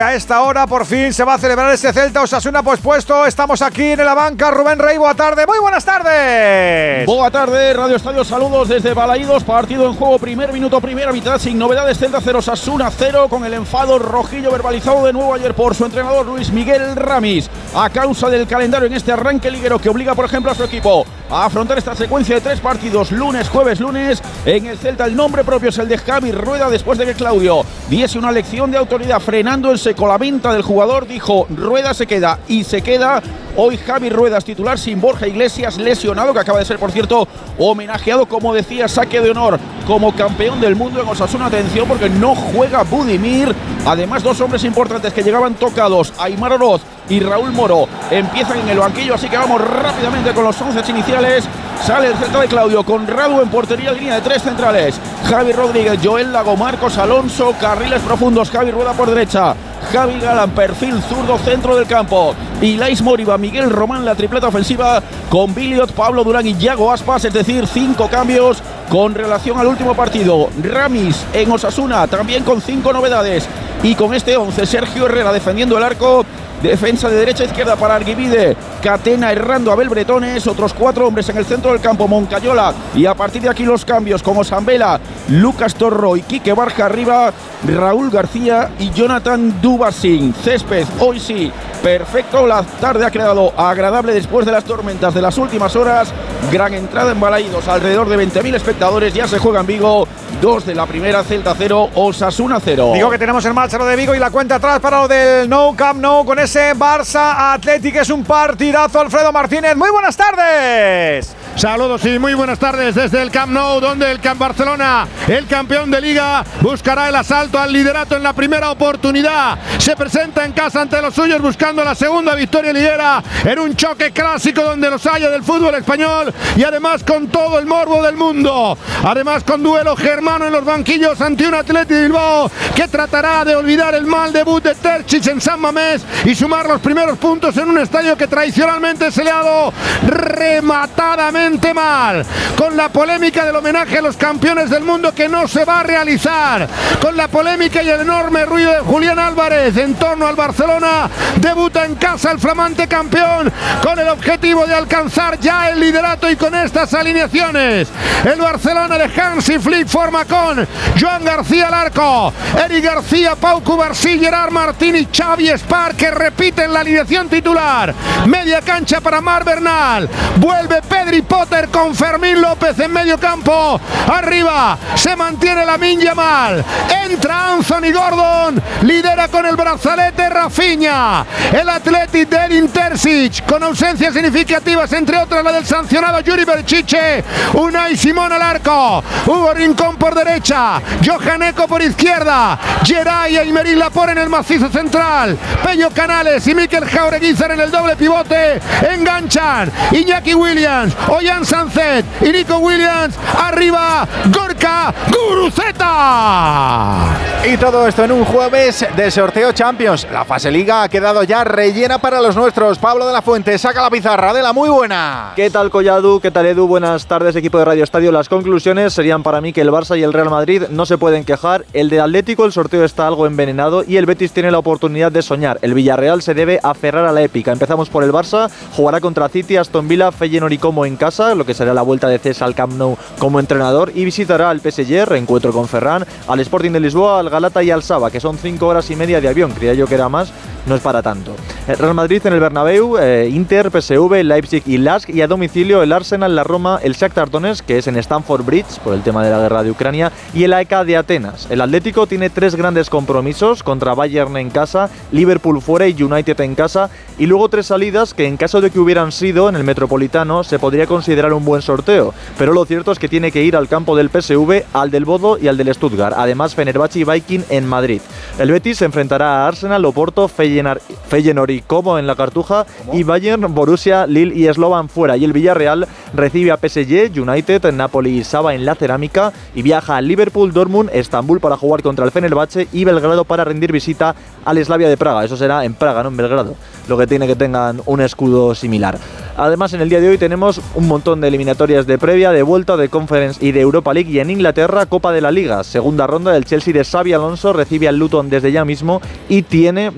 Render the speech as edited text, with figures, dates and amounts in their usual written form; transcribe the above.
A esta hora por fin se va a celebrar ese Celta Osasuna pospuesto. Estamos aquí en la banca. Rubén Rey, boa tarde. Muy buenas tardes. Boa tarde, Radio Estadio. Saludos desde Balaídos. Partido en juego, primer minuto, primera mitad. Sin novedades, Celta 0, Osasuna 0. Con el enfado rojillo verbalizado de nuevo ayer por su entrenador Luis Miguel Ramis. A causa del calendario en este arranque liguero que obliga, por ejemplo, a su equipo a afrontar esta secuencia de 3 partidos. Lunes, jueves, lunes. En el Celta el nombre propio es el de Javi Rueda, después de que Claudio diese una lección de autoridad frenando el con la venta del jugador. Dijo: Rueda se queda, y se queda. Hoy Javi Rueda es titular sin Borja Iglesias lesionado, que acaba de ser, por cierto, homenajeado, como decía, saque de honor como campeón del mundo en Osasuna. Atención, porque no juega Budimir. Además, 2 hombres importantes que llegaban tocados, Aimar Oroz y Raúl Moro, empiezan en el banquillo, así que vamos rápidamente con los 11 iniciales. Sale el Celta de Claudio con Radu en portería, línea de 3 centrales: Javi Rodríguez, Joel Lago, Marcos Alonso, carriles profundos, Javi Rueda por derecha, Javi Galán, perfil zurdo, centro del campo, Ilais Moriba, Miguel Román, la tripleta ofensiva con Biliot, Pablo Durán y Yago Aspas, es decir, 5 cambios con relación al último partido. Ramis en Osasuna también con 5 novedades, y con este 11, Sergio Herrera defendiendo el arco, defensa de derecha a izquierda para Arguibide, Catena, Errando, Abel Bretones, otros 4 hombres en el centro del campo, Moncayola, y a partir de aquí los cambios con Osambela, Lucas Torro y Quique Barja arriba, Raúl García y Jonathan Dubasín. Césped, hoy sí, perfecto, la tarde ha quedado agradable después de las tormentas de las últimas horas. Gran entrada en Balaídos, alrededor de 20.000 espectadores, ya se juega en Vigo, 2 de la primera, Celta 0, Osasuna 0. Digo que tenemos en marcha lo de Vigo y la cuenta atrás para lo del Nou Camp Nou con ese Barça Athletic. Es un partidazo. Alfredo Martínez, muy buenas tardes. Saludos y muy buenas tardes desde el Camp Nou, donde el Camp Barcelona, el campeón de Liga, buscará el asalto al liderato en la primera oportunidad. Se presenta en casa ante los suyos buscando la segunda victoria liguera en un choque clásico donde los haya del fútbol español, y además con todo el morbo del mundo. Además con duelo germano en los banquillos ante un Athletic de Bilbao que tratará de olvidar el mal debut de Terzic en San Mamés y sumar los primeros puntos en un estadio que tradicionalmente se le ha dado rematadamente mal, con la polémica del homenaje a los campeones del mundo que no se va a realizar, con la polémica y el enorme ruido de Julián Álvarez en torno al Barcelona. Debuta en casa el flamante campeón con el objetivo de alcanzar ya el liderato, y con estas alineaciones el Barcelona de Hansi Flick forma con Joan García al arco, Eric García, Pau Cubarsí, Gerard Martín y Xavi Espar, que repiten la alineación titular. Media cancha para Marc Bernal, vuelve Pedri Potter con Fermín López en medio campo. Arriba se mantiene Lamine Yamal, entra Anthony Gordon, lidera con el brazalete Rafinha. El Athletic de Edin Terzic con ausencias significativas, entre otras la del sancionado Yuri Berchiche. Unai Simón al arco, Hugo Rincón por derecha, Johan Eco por izquierda, Geray y Aymeric Laporte en el macizo central, Pello Canales y Mikel Jaureguizar en el doble pivote. Enganchan Iñaki Williams, Ollán Sanzet y Nico Williams. Arriba Gorka Guruceta. Y todo esto en un jueves de sorteo Champions. La fase Liga ha quedado ya rellena para los nuestros. Pablo de la Fuente saca la pizarra. Adela, muy buena. ¿Qué tal, Collado? ¿Qué tal, Edu? Buenas tardes, equipo de Radio Estadio. Las conclusiones serían para mí que el Barça y el Real Madrid no se pueden quejar. El de Atlético, el sorteo está algo envenenado, y el Betis tiene la oportunidad de soñar. El Villarreal se debe aferrar a la épica. Empezamos por el Barça. Jugará contra City, Aston Villa, Feyenoord y Como en casa, lo que será la vuelta de Cés al Camp Nou como entrenador, y visitará al PSG, reencuentro con Ferran, al Sporting de Lisboa, al Galata y al Saba, que son 5 horas y media de avión. Creía yo que era más, no es para tanto. El Real Madrid en el Bernabéu, Inter, PSV, Leipzig y Lask, y a domicilio el Arsenal, la Roma, el Shakhtar Donetsk, que es en Stamford Bridge por el tema de la guerra de Ucrania, y el AEK de Atenas. El Atlético tiene 3 grandes compromisos: contra Bayern en casa, Liverpool fuera y United en casa, y luego 3 salidas que, en caso de que hubieran sido en el Metropolitano, se podría considerar un buen sorteo, pero lo cierto es que tiene que ir al campo del PSV, al del Bodo y al del Stuttgart. Además, Fenerbahce y Viking en Madrid. El Betis se enfrentará a Arsenal, Oporto, Feyenoord y Como en la Cartuja, y Bayern, Borussia, Lille y Slovan fuera. Y el Villarreal recibe a PSG, United, Napoli y Saba en la Cerámica, y viaja a Liverpool, Dortmund, Estambul para jugar contra el Fenerbahce, y Belgrado para rendir visita al Slavia de Praga. Eso será en Praga, no en Belgrado, lo que tiene que tengan un escudo similar. Además, en el día de hoy tenemos un montón de eliminatorias de previa, de vuelta, de Conference y de Europa League. Y en Inglaterra, Copa de la Liga, segunda ronda. Del Chelsea de Xabi Alonso recibe al Luton desde ya mismo y tiene